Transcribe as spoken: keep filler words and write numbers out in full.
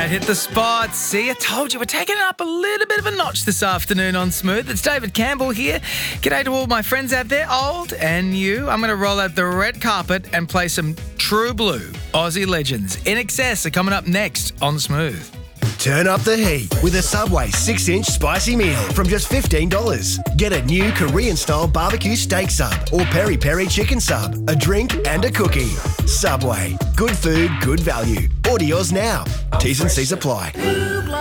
right, hit the spot. See, I told you, we're taking it up a little bit of a notch this afternoon on Smooth. It's David Campbell here. G'day to all my friends out there, old and new. I'm going to roll out the red carpet and play some True Blue Aussie legends. In Excess are coming up next on Smooth. Turn up the heat with a Subway six inch spicy meal from just fifteen dollars. Get a new Korean-style barbecue steak sub or peri-peri chicken sub, a drink and a cookie. Subway. Good food, good value. Order yours now. T's and C's apply.